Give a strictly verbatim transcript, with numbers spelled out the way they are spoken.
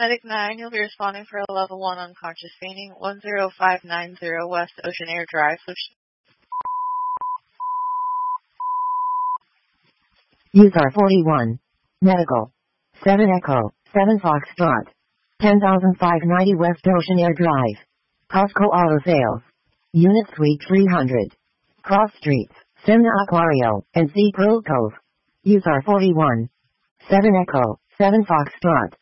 Medic nine, you'll be responding for a level one unconscious fainting, one zero five nine zero West Ocean Air Drive. User forty-one. Medical. seven Echo, seven Foxtrot. ten thousand five hundred ninety West Ocean Air Drive. Costco Auto Sales. Unit Suite three hundred. Cross Streets, Simna Aquario, and Sea Pearl Cove. User forty-one. seven Echo, seven Foxtrot.